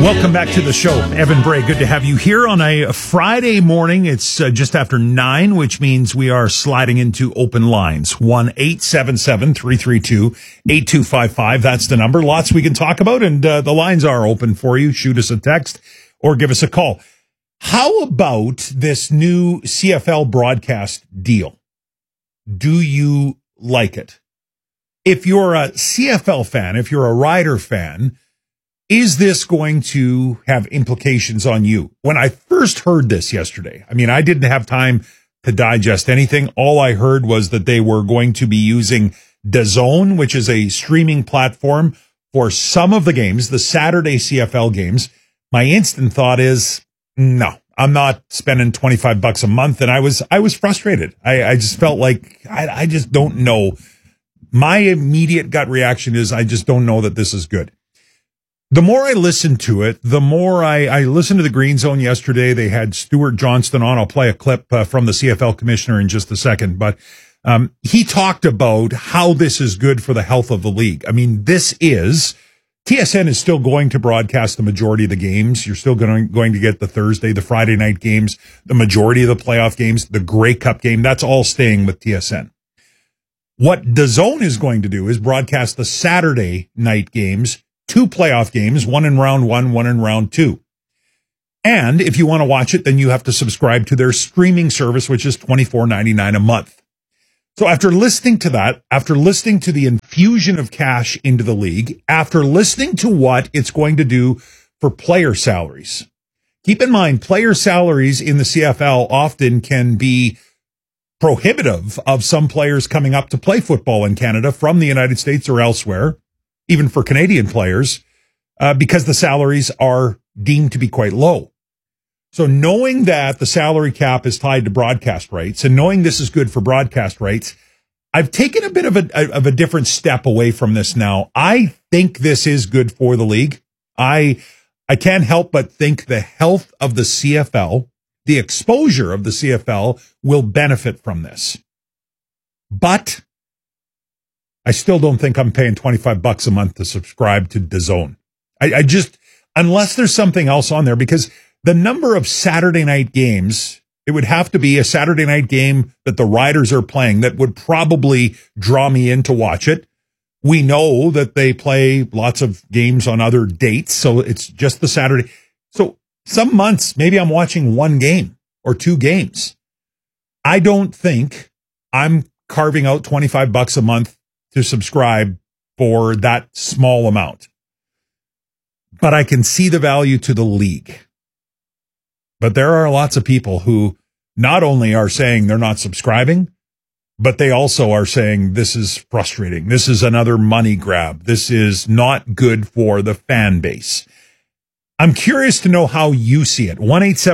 Welcome back to the show. Evan Bray, good to have you here on a Friday morning. It's just after 9, which means we are sliding into open lines. 1-877-332-8255. That's the number. Lots we can talk about, and the lines are open for you. Shoot us a text or give us a call. How about this new CFL broadcast deal? Do you like it? If you're a CFL fan, if you're a Rider fan, is this going to have implications on you? When I first heard this yesterday, I mean, I didn't have time to digest anything. All I heard was that they were going to be using DAZN, which is a streaming platform for some of the games, the Saturday CFL games. My instant thought is, no, I'm not spending $25 a month. And I was frustrated. I just felt like I just don't know. My immediate gut reaction is I just don't know that this is good. The more I listen to it, the more I listened to the Green Zone yesterday. They had Stuart Johnston on. I'll play a clip from the CFL commissioner in just a second. But he talked about how this is good for the health of the league. I mean, TSN is still going to broadcast the majority of the games. You're still going to get the Thursday, the Friday night games, the majority of the playoff games, the Grey Cup game. That's all staying with TSN. What DAZN is going to do is broadcast the Saturday night games, 2 playoff games, one in round 1, one in round 2. And if you want to watch it, then you have to subscribe to their streaming service, which is $24.99 a month. So after listening to that, after listening to the infusion of cash into the league, after listening to what it's going to do for player salaries, keep in mind, player salaries in the CFL often can be prohibitive of some players coming up to play football in Canada from the United States or elsewhere, even for Canadian players, because the salaries are deemed to be quite low. So knowing that the salary cap is tied to broadcast rights and knowing this is good for broadcast rights, I've taken a bit of a different step away from this now. I think this is good for the league. I can't help but think the health of the CFL, the exposure of the CFL will benefit from this. But I still don't think I'm paying $25 a month to subscribe to DAZN. I just, unless there's something else on there, because the number of Saturday night games, it would have to be a Saturday night game that the Riders are playing that would probably draw me in to watch it. We know that they play lots of games on other dates, so it's just the Saturday. So some months, maybe I'm watching 1 game or 2 games. I don't think I'm carving out $25 a month to subscribe for that small amount. But I can see the value to the league. But there are lots of people who not only are saying they're not subscribing, but they also are saying this is frustrating. This is another money grab. This is not good for the fan base. I'm curious to know how you see it.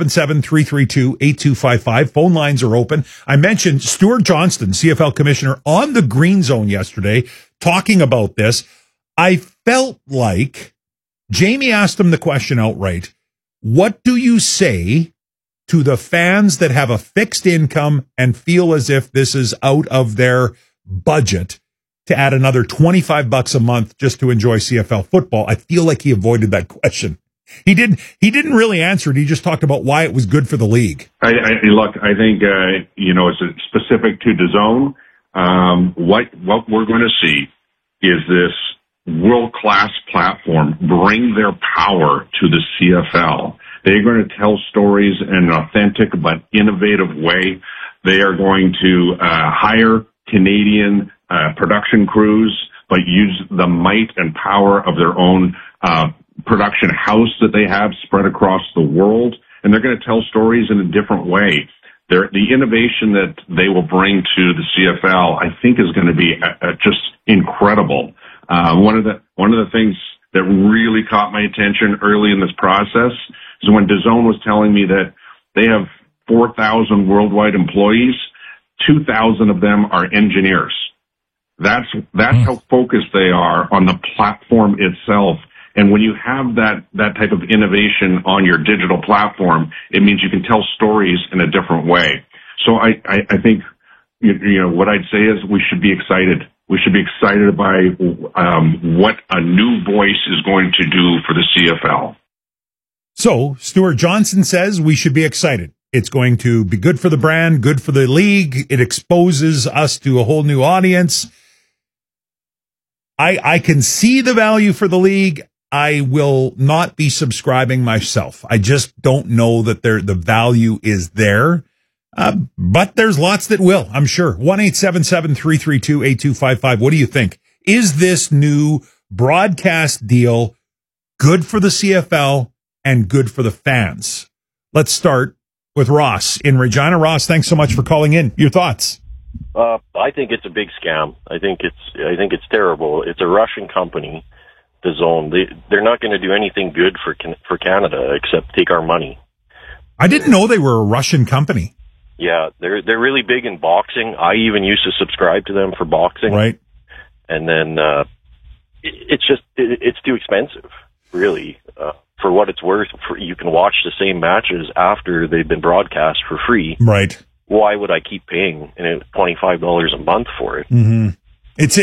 1-877-332-8255. Phone lines are open. I mentioned Stuart Johnston, CFL commissioner, on the Green Zone yesterday, talking about this. I felt like Jamie asked him the question outright. What do you say to the fans that have a fixed income and feel as if this is out of their budget to add another $25 a month just to enjoy CFL football? I feel like he avoided that question. He didn't really answer it. He just talked about why it was good for the league. Look, I think, it's specific to DAZN. What we're going to see is this world-class platform bring their power to the CFL. They're going to tell stories in an authentic but innovative way. They are going to hire Canadian production crews, but use the might and power of their own production house that they have spread across the world, and they're going to tell stories in a different way. The innovation that they will bring to the CFL, I think, is going to be just incredible. One of the things that really caught my attention early in this process is when DAZN was telling me that they have 4,000 worldwide employees, 2,000 of them are engineers. That's how focused they are on the platform itself. And when you have that type of innovation on your digital platform, it means you can tell stories in a different way. So I think, what I'd say is we should be excited. We should be excited by what a new voice is going to do for the CFL. So Stuart Johnson says we should be excited. It's going to be good for the brand, good for the league. It exposes us to a whole new audience. I can see the value for the league. I will not be subscribing myself. I just don't know that the value is there. But there's lots that will, I'm sure. 1-877-332-8255. What do you think? Is this new broadcast deal good for the CFL and good for the fans? Let's start with Ross in Regina. Ross, thanks so much for calling in. Your thoughts? I think it's a big scam. I think it's terrible. It's a Russian company, DAZN. They're not going to do anything good for Canada except take our money. I didn't know they were a Russian company. Yeah, they're really big in boxing. I even used to subscribe to them for boxing. Right. And then it's too expensive, really. For what it's worth, you can watch the same matches after they've been broadcast for free. Right. Why would I keep paying $25 a month for it? Mm-hmm. It's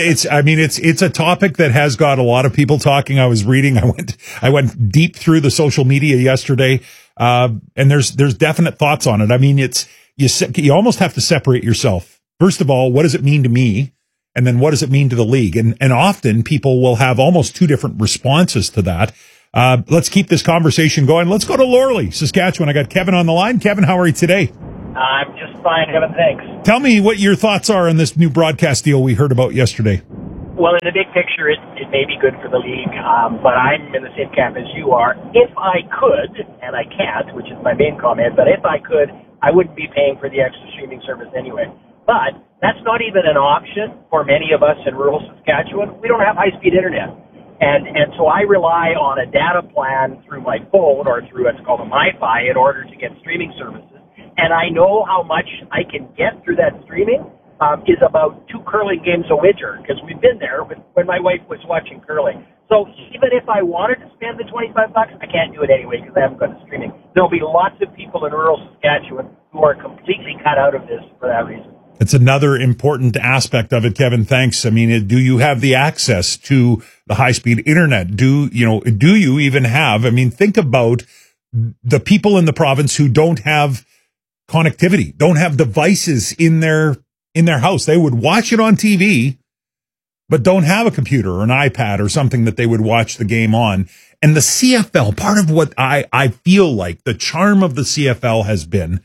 a topic that has got a lot of people talking. I was reading, I went deep through the social media yesterday, and there's definite thoughts on it. I mean, you almost have to separate yourself. First of all, what does it mean to me? And then what does it mean to the league? And often people will have almost two different responses to that. Let's keep this conversation going. Let's go to Lorley, Saskatchewan. I got Kevin on the line. Kevin, how are you today? I'm just fine, Kevin. Thanks. Tell me what your thoughts are on this new broadcast deal we heard about yesterday. Well, in the big picture, it may be good for the league, but I'm in the same camp as you are. If I could, and I can't, which is my main comment, but if I could, I wouldn't be paying for the extra streaming service anyway. But that's not even an option for many of us in rural Saskatchewan. We don't have high-speed internet. And so I rely on a data plan through my phone or through what's called a MiFi in order to get streaming services. And I know how much I can get through that streaming is about 2 curling games a winter, because we've been there when my wife was watching curling. So even if I wanted to spend the $25, I can't do it anyway because I haven't got the streaming. There'll be lots of people in rural Saskatchewan who are completely cut out of this for that reason. It's another important aspect of it, Kevin. Thanks. I mean, do you have the access to the high-speed internet? Do you even have, think about the people in the province who don't have connectivity, don't have devices in their house. They would watch it on TV, but don't have a computer or an iPad or something that they would watch the game on. And the CFL, part of what I feel like the charm of the CFL has been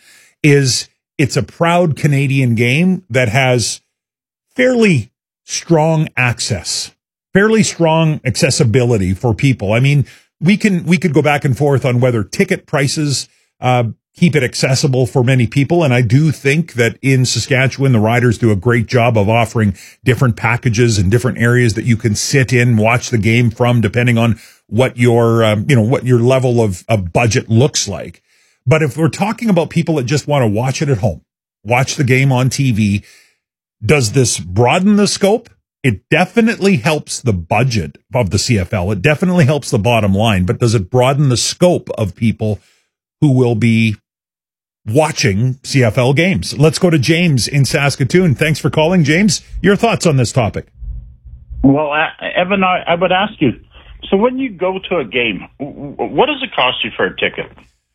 is it's a proud Canadian game that has fairly strong access, fairly strong accessibility for people. I mean, we could go back and forth on whether ticket prices keep it accessible for many people. And I do think that in Saskatchewan, the Riders do a great job of offering different packages and different areas that you can sit in, watch the game from, depending on what your, what your level of budget looks like. But if we're talking about people that just want to watch it at home, watch the game on TV, does this broaden the scope? It definitely helps the budget of the CFL. It definitely helps the bottom line. But does it broaden the scope of people who will be watching CFL games? Let's go to James in Saskatoon. Thanks for calling, James. Your thoughts on this topic? Well, Evan, I would ask you, so when you go to a game, what does it cost you for a ticket?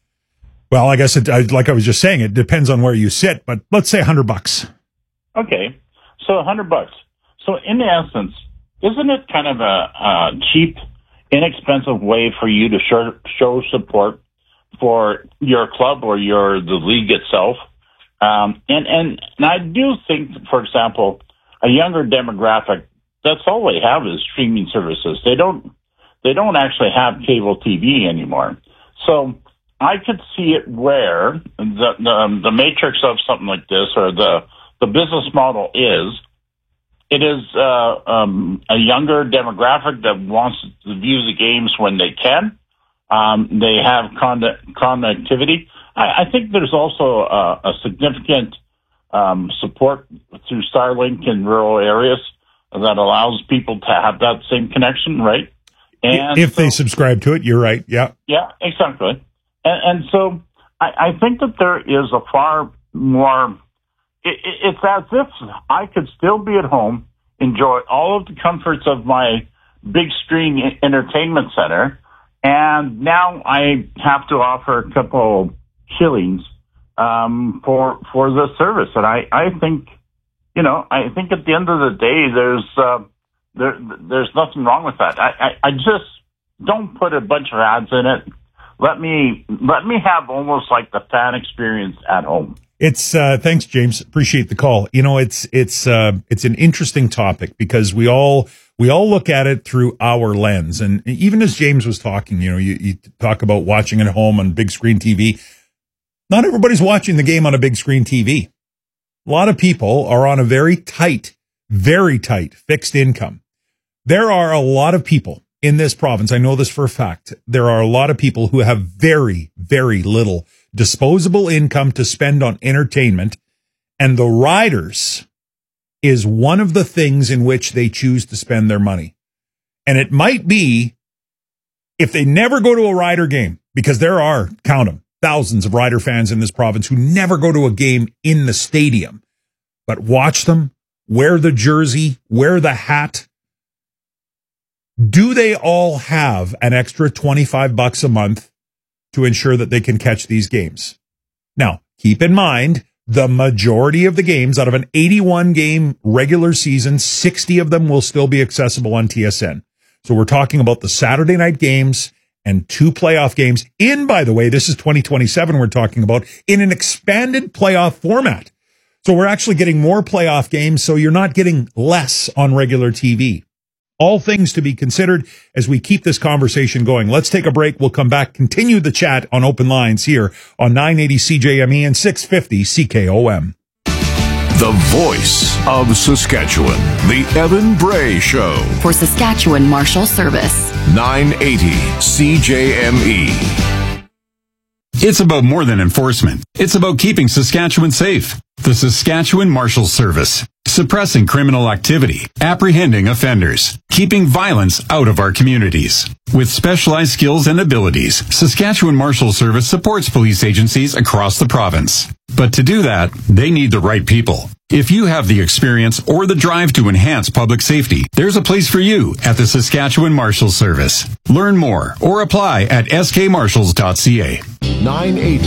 Well, I guess like I was just saying, it depends on where you sit, but let's say $100. Okay, so $100. So in essence, isn't it kind of a cheap, inexpensive way for you to show support for your club or the league itself? And I do think, for example, a younger demographic, that's all they have is streaming services. They don't actually have cable TV anymore. So I could see it where the matrix of something like this, or the business model is, it is a younger demographic that wants to view the games when they can. They have connectivity. I think there's also a significant support through Starlink in rural areas that allows people to have that same connection, right? And if they subscribe to it, you're right. Yeah. Yeah, exactly. And so I think that there is a far more, it's as if I could still be at home, enjoy all of the comforts of my big screen entertainment center, And now I have to offer a couple shillings for the service. And I think, I think at the end of the day, there's nothing wrong with that. I just don't put a bunch of ads in it. Let me have almost like the fan experience at home. It's thanks, James. Appreciate the call. It's an interesting topic because we all look at it through our lens, and even as James was talking, you talk about watching at home on big screen TV. Not everybody's watching the game on a big screen TV. A lot of people are on a very tight fixed income. There are a lot of people in this province. I know this for a fact. There are a lot of people who have very, very little disposable income to spend on entertainment, and the riders is one of the things in which they choose to spend their money. And it might be if they never go to a Rider game, because there are, count them, thousands of Rider fans in this province who never go to a game in the stadium, but watch them, wear the jersey, wear the hat. Do they all have an extra $25 a month to ensure that they can catch these games? Now, keep in mind, the majority of the games out of an 81-game regular season, 60 of them will still be accessible on TSN. So we're talking about the Saturday night games and 2 playoff games in, by the way, this is 2027 we're talking about, in an expanded playoff format. So we're actually getting more playoff games, so you're not getting less on regular TV. All things to be considered as we keep this conversation going. Let's take a break. We'll come back, continue the chat on Open Lines here on 980 CJME and 650 CKOM. The voice of Saskatchewan, The Evan Bray Show. For Saskatchewan Marshal Service. 980 CJME. It's about more than enforcement. It's about keeping Saskatchewan safe. The Saskatchewan Marshal Service. Suppressing criminal activity, apprehending offenders, keeping violence out of our communities. With specialized skills and abilities, Saskatchewan Marshal Service supports police agencies across the province. But to do that, they need the right people. If you have the experience or the drive to enhance public safety, there's a place for you at the Saskatchewan Marshal Service. Learn more or apply at skmarshals.ca. 980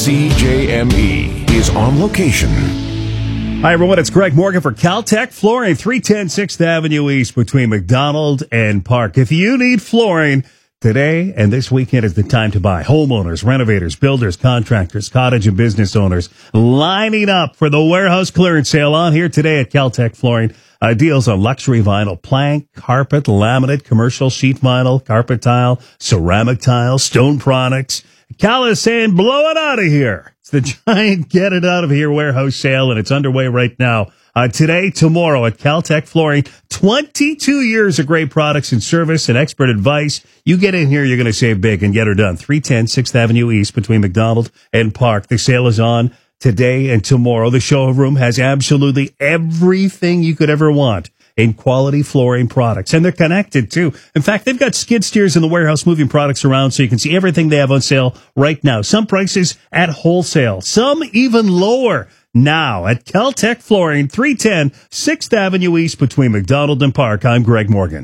CJME is on location. Hi, everyone. It's Greg Morgan for Caltech Flooring, 310 6th Avenue East between McDonald and Park. If you need flooring, today and this weekend is the time to buy. Homeowners, renovators, builders, contractors, cottage and business owners lining up for the warehouse clearance sale on here today at Caltech Flooring. Deals on luxury vinyl, plank, carpet, laminate, commercial sheet vinyl, carpet tile, ceramic tile, stone products. Cal is saying, blow it out of here. It's the giant get it out of here warehouse sale, and it's underway right now. Today, tomorrow at Caltech Flooring, 22 years of great products and service and expert advice. You get in here, you're going to save big and get her done. 310 6th Avenue East between McDonald and Park. The sale is on today and tomorrow. The showroom has absolutely everything you could ever want in quality flooring products. And they're connected, too. In fact, they've got skid steers in the warehouse moving products around so you can see everything they have on sale right now. Some prices at wholesale, some even lower. Now at Caltech Flooring, 310 6th Avenue East between McDonald and Park. I'm Greg Morgan.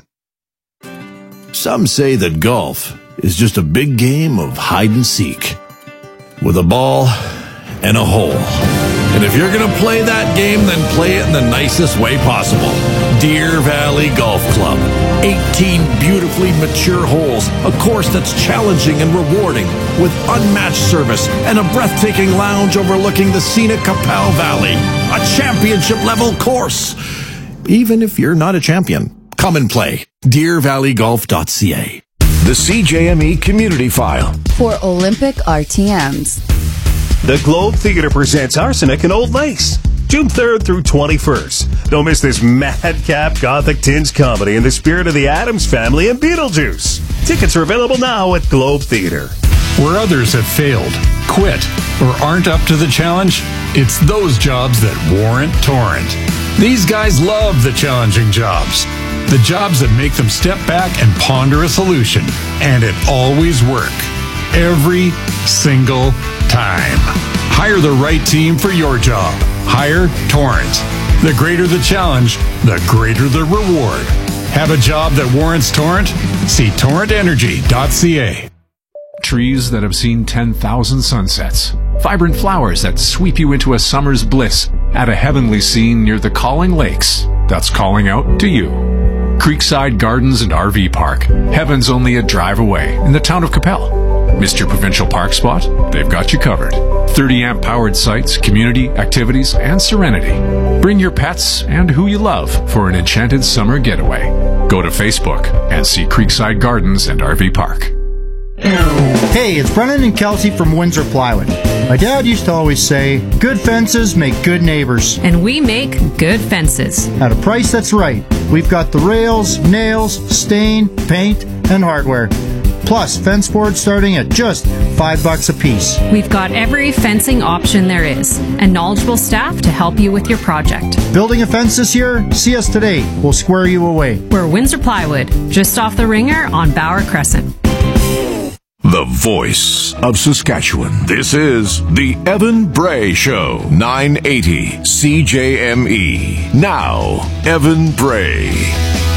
Some say that golf is just a big game of hide and seek with a ball and a hole. And if you're going to play that game, then play it in the nicest way possible. Deer Valley Golf Club. 18 beautifully mature holes, a course that's challenging and rewarding, with unmatched service and a breathtaking lounge overlooking the scenic Capel Valley. A championship-level course. Even if you're not a champion, come and play. DeerValleyGolf.ca. The CJME Community File. For Olympic RTMs. The Globe Theater presents Arsenic and Old Lace, June 3rd through 21st. Don't miss this madcap Gothic Tins comedy in the spirit of the Addams Family and Beetlejuice. Tickets are available now at Globe Theater. Where others have failed, quit, or aren't up to the challenge, it's those jobs that warrant Torrent. These guys love the challenging jobs. The jobs that make them step back and ponder a solution. And it always works. Every single time. Hire the right team for your job. Hire Torrent. The greater the challenge, the greater the reward. Have a job that warrants Torrent? See torrentenergy.ca. Trees that have seen 10,000 sunsets. Vibrant flowers that sweep you into a summer's bliss at a heavenly scene near the Calling Lakes. That's calling out to you. Creekside Gardens and RV Park. Heaven's only a drive away in the town of Capel. Missed your provincial park spot? They've got you covered. 30-amp powered sites, community, activities, and serenity. Bring your pets and who you love for an enchanted summer getaway. Go to Facebook and see Creekside Gardens and RV Park. Hey, it's Brennan and Kelsey from Windsor Plywood. My dad used to always say, good fences make good neighbors. And we make good fences. At a price that's right. We've got the rails, nails, stain, paint, and hardware. Plus, fence boards starting at just $5 a piece. We've got every fencing option there is, and knowledgeable staff to help you with your project. Building a fence this year? See us today. We'll square you away. We're Windsor Plywood, just off the Ringer on Bauer Crescent. The voice of Saskatchewan. This is the Evan Bray Show, 980 CJME. Now, Evan Bray.